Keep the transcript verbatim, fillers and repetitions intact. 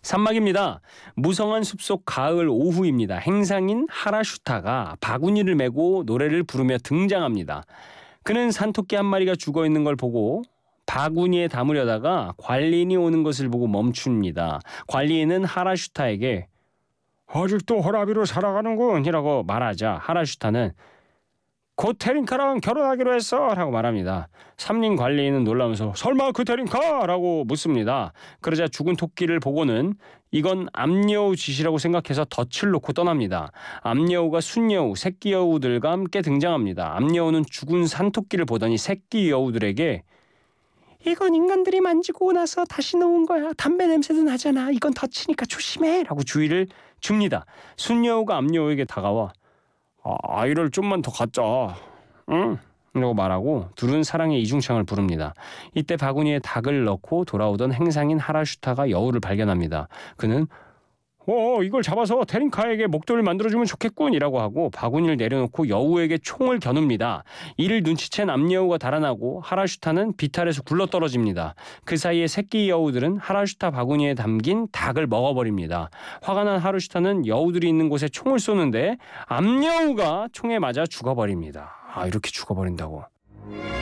산막입니다. 무성한 숲속 가을 오후입니다. 행상인 하라슈타가 바구니를 메고 노래를 부르며 등장합니다. 그는 산토끼 한 마리가 죽어 있는 걸 보고 바구니에 담으려다가 관리인이 오는 것을 보고 멈춥니다. 관리인은 하라슈타에게 아직도 호라비로 살아가는군 이라고 말하자 하라슈타는 곧 테린카랑 결혼하기로 했어 라고 말합니다. 삼림 관리인은 놀라면서 설마 그 테린카? 라고 묻습니다. 그러자 죽은 토끼를 보고는 이건 암여우 짓이라고 생각해서 덫을 놓고 떠납니다. 암여우가 순여우, 새끼 여우들과 함께 등장합니다. 암여우는 죽은 산토끼를 보더니 새끼 여우들에게 이건 인간들이 만지고 나서 다시 놓은 거야. 담배 냄새도 나잖아. 이건 덫이니까 조심해 라고 주의를 줍니다. 순여우가 암여우에게 다가와 아, 아이를 좀만 더 갖자. 응? 라고 말하고 둘은 사랑의 이중창을 부릅니다. 이때 바구니에 닭을 넣고 돌아오던 행상인 하라슈타가 여우를 발견합니다. 그는 어 이걸 잡아서 테린카에게 목도를 만들어주면 좋겠군 이라고 하고 바구니를 내려놓고 여우에게 총을 겨눕니다. 이를 눈치챈 암여우가 달아나고 하라슈타는 비탈에서 굴러떨어집니다. 그 사이에 새끼 여우들은 하라슈타 바구니에 담긴 닭을 먹어버립니다. 화가 난 하라슈타는 여우들이 있는 곳에 총을 쏘는데 암여우가 총에 맞아 죽어버립니다. 아 이렇게 죽어버린다고.